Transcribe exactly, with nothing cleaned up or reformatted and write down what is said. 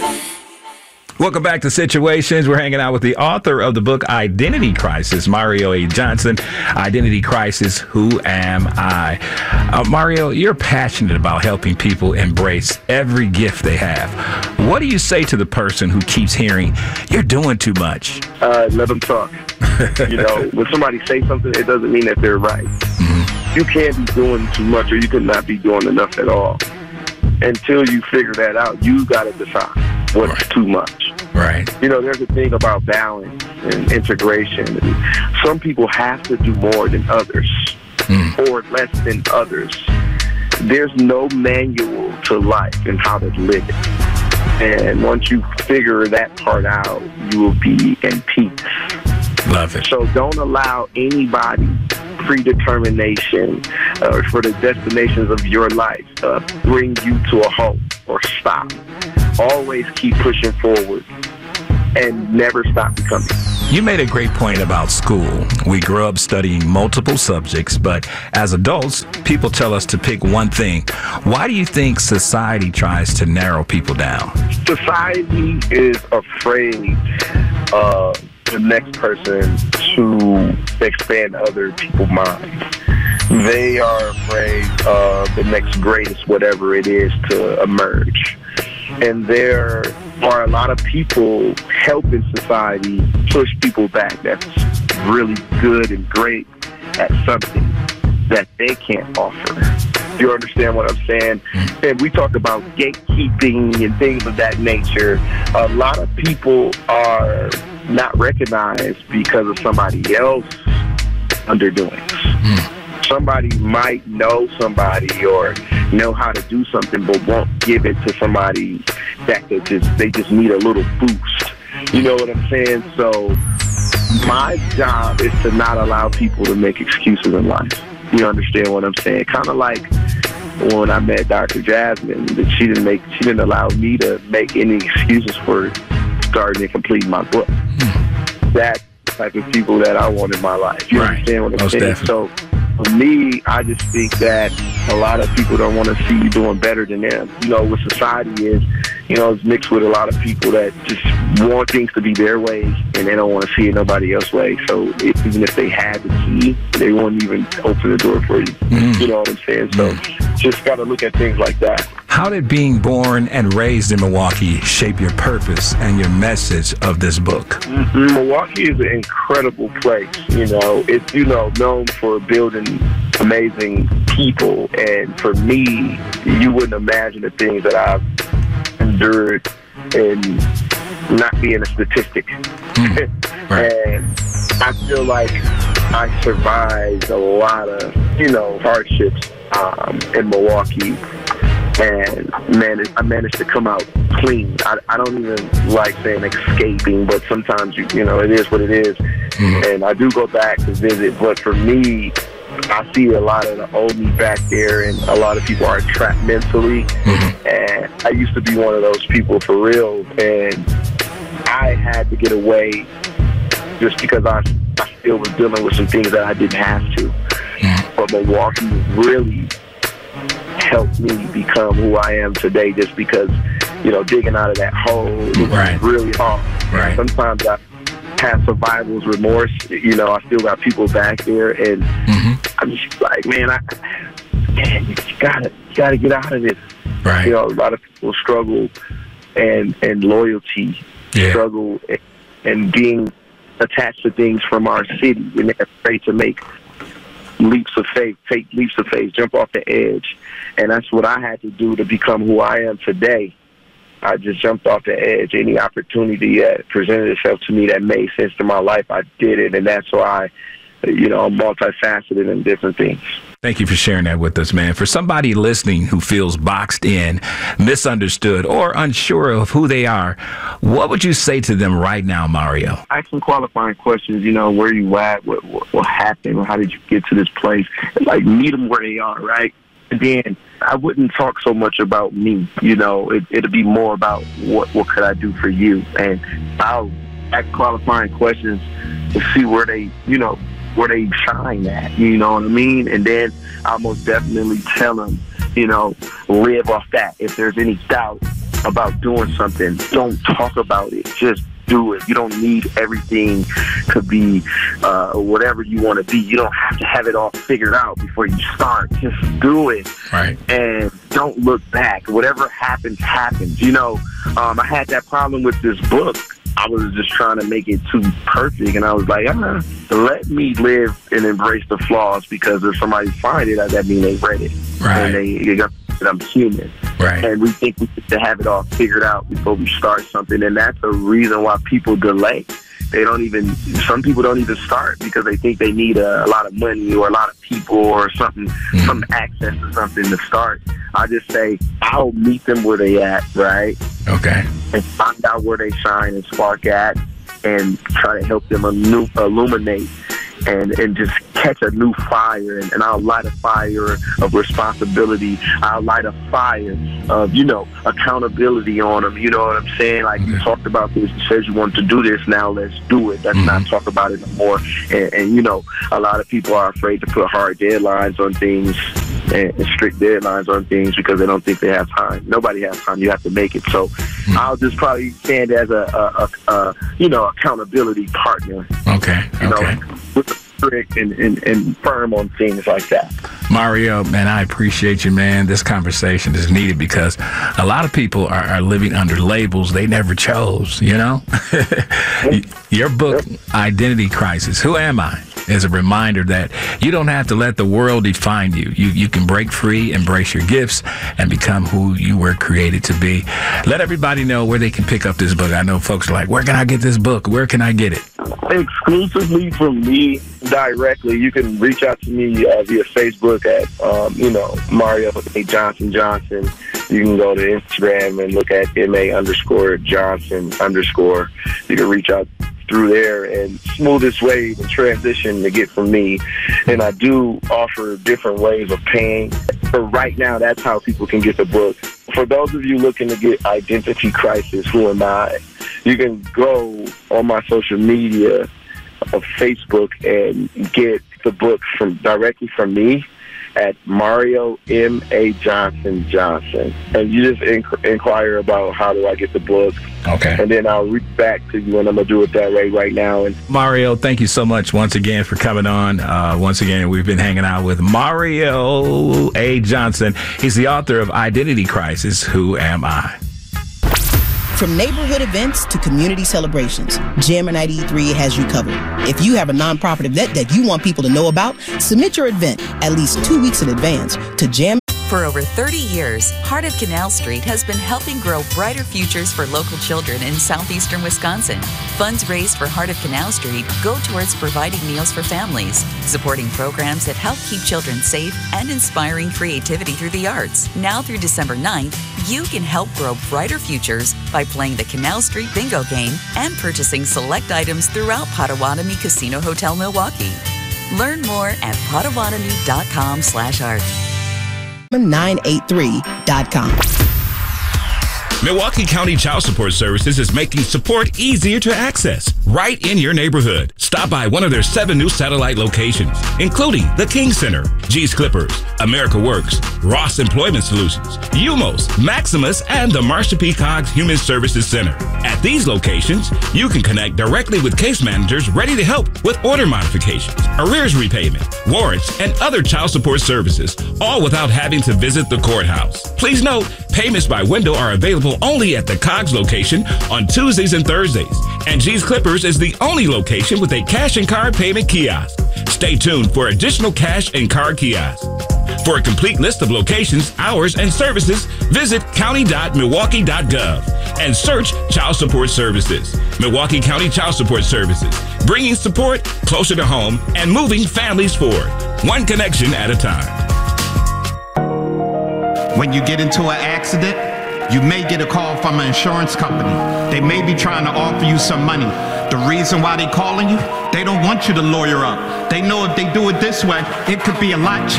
Welcome back to Situations. We're hanging out with the author of the book Identity Crisis, Mario A. Johnson. Identity Crisis, Who Am I? Uh, Mario, you're passionate about helping people embrace every gift they have. What do you say to the person who keeps hearing, you're doing too much? Uh, let them talk. You know, when somebody say something, it doesn't mean that they're right. Mm-hmm. You can't be doing too much, or you could not be doing enough at all. Until you figure that out, you got to decide what's right. too much. Right. You know, there's a thing about balance and integration. Some people have to do more than others mm. or less than others. There's no manual to life and how to live it. And once you figure that part out, you will be in peace. Love it. So don't allow anybody predetermination uh, for the destinations of your life uh, bring you to a halt or stop. Always keep pushing forward and never stop becoming. You made a great point about school. We grow up studying multiple subjects, but as adults, people tell us to pick one thing. Why do you think society tries to narrow people down? Society is afraid of the next person to expand other people's minds. They are afraid of the next greatest whatever it is to emerge. And there are a lot of people helping society push people back that's really good and great at something that they can't offer. You understand what I'm saying? And we talk about gatekeeping and things of that nature. A lot of people are not recognized because of somebody else's underdoings. Mm. Somebody might know somebody or know how to do something, but won't give it to somebody that could just, they just need a little boost. You know what I'm saying? So my job is to not allow people to make excuses in life. You understand what I'm saying? Kind of like when I met Doctor Jasmine, that she didn't make, she didn't allow me to make any excuses for starting and completing my book. Hmm. That type of people that I want in my life. You right. understand what I'm Most saying? Definitely. So for me, I just think that a lot of people don't want to see you doing better than them. You know, what society is, you know, it's mixed with a lot of people that just want things to be their way and they don't want to see it nobody else's way. So if, even if they had the key, they won't even open the door for you. Mm. You know what I'm saying? So mm. just got to look at things like that. How did being born and raised in Milwaukee shape your purpose and your message of this book? Mm-hmm. Milwaukee is an incredible place. You know, it's, you know, known for building amazing people. And for me, you wouldn't imagine the things that I've endured and not being a statistic. Mm. Right. And I feel like I survived a lot of, you know, hardships um, in Milwaukee. And man, I managed to come out clean. I, I don't even like saying escaping, but sometimes, you, you know, it is what it is. Mm-hmm. And I do go back to visit. But for me, I see a lot of the old me back there, and a lot of people are trapped mentally. Mm-hmm. And I used to be one of those people for real. And I had to get away just because I, I still was dealing with some things that I didn't have to. Mm-hmm. But Milwaukee really helped me become who I am today, just because, you know, digging out of that hole was right. really hard. Right. Sometimes I have survival's remorse. You know, I still got people back there, and mm-hmm. I'm just like, man, I, man, you gotta, you gotta get out of this. Right. You know, a lot of people struggle, and and loyalty yeah. struggle, and, and being attached to things from our city, and they're afraid to make leaps of faith, take leaps of faith, jump off the edge. And that's what I had to do to become who I am today. I just jumped off the edge. Any opportunity that presented itself to me that made sense to my life, I did it. And that's why, you know, I'm multifaceted in different things. Thank you for sharing that with us, man. For somebody listening who feels boxed in, misunderstood, or unsure of who they are, what would you say to them right now, Mario? Ask some qualifying questions, you know, where you at, what, what, what happened, how did you get to this place? Like, meet them where they are, right? And then I wouldn't talk so much about me, you know. It, it'll be more about what, what could I do for you? And I'll ask qualifying questions to see where they, you know, where they shine at, you know what I mean? And then I'll most definitely tell them, you know, live off that. If there's any doubt, about doing something, don't talk about it. Just do it. You don't need everything to be uh, whatever you want to be. You don't have to have it all figured out before you start. Just do it. Right. And don't look back. Whatever happens, happens. You know, um, I had that problem with this book. I was just trying to make it too perfect, and I was like, uh, let me live and embrace the flaws, because if somebody find it, that means they read it. Right. And they, they got that I'm human. Right. And we think we have to have it all figured out before we start something, and that's the reason why people delay. They don't even, some people don't even start because they think they need a, a lot of money or a lot of people or something, mm. some access to something to start. I just say, I'll meet them where they at, right? Okay. And find out where they shine and spark at, and try to help them illu- illuminate and, and just catch a new fire. And, and I'll light a fire of responsibility. I'll light a fire of, you know, accountability on them. You know what I'm saying? Like, you talked about this. You said you wanted to do this. Now let's do it. Let's mm-hmm. not talk about it anymore. And, and, you know, a lot of people are afraid to put hard deadlines on things and, and strict deadlines on things because they don't think they have time. Nobody has time. You have to make it. So mm-hmm. I'll just probably stand as a, a, a, a, you know, accountability partner. Okay. You okay. know, with the strict and, and, and firm on things like that. Mario, man, I appreciate you, man. This conversation is needed because a lot of people are, are living under labels they never chose, you know? Your book, Identity Crisis, Who Am I? Is a reminder that you don't have to let the world define you. You you can break free, embrace your gifts, and become who you were created to be. Let everybody know where they can pick up this book. I know folks are like, where can I get this book? Where can I get it? Exclusively from me directly. You can reach out to me uh, via Facebook at, um, you know, Mario A. Johnson Johnson. You can go to Instagram and look at M A underscore Johnson underscore. You can reach out through there, and smoothest way to transition to get from me. And I do offer different ways of paying. For right now, that's how people can get the book. For those of you looking to get Identity Crisis, Who Am I? You can go on my social media of Facebook and get the book from directly from me at Mario M A Johnson Johnson, and you just inc- inquire about how do I get the book. Okay. And then I'll reach back to you, and I'm gonna do it that way right now. And Mario, thank you so much once again for coming on. Uh, once again, we've been hanging out with Mario A. Johnson. He's the author of Identity Crisis: Who Am I? From neighborhood events to community celebrations, Jam and I D three has you covered. If you have a nonprofit event that you want people to know about, submit your event at least two weeks in advance to Jam. For over thirty years, Heart of Canal Street has been helping grow brighter futures for local children in southeastern Wisconsin. Funds raised for Heart of Canal Street go towards providing meals for families, supporting programs that help keep children safe, and inspiring creativity through the arts. Now through December ninth, you can help grow brighter futures by playing the Canal Street Bingo game and purchasing select items throughout Potawatomi Casino Hotel Milwaukee. Learn more at potawatomi.com slash art. nine eight three dot com. Milwaukee County Child Support Services is making support easier to access right in your neighborhood. Stop by one of their seven new satellite locations, including the King Center, G's Clippers, America Works, Ross Employment Solutions, U M O S, Maximus, and the Marsha P. Coggs Human Services Center. At these locations, you can connect directly with case managers ready to help with order modifications, arrears repayment, warrants, and other child support services, all without having to visit the courthouse. Please note, payments by window are available only at the Coggs location on Tuesdays and Thursdays, and G's Clippers is the only location with a cash and card payment kiosk. Stay tuned for additional cash and card kiosks. For a complete list of locations, hours, and services, visit county dot milwaukee dot gov and search Child Support Services. Milwaukee County Child Support Services, bringing support closer to home and moving families forward, one connection at a time. When you get into an accident, you may get a call from an insurance company. They may be trying to offer you some money. The reason why they're calling you, they don't want you to lawyer up. They know if they do it this way, it could be a lot cheaper.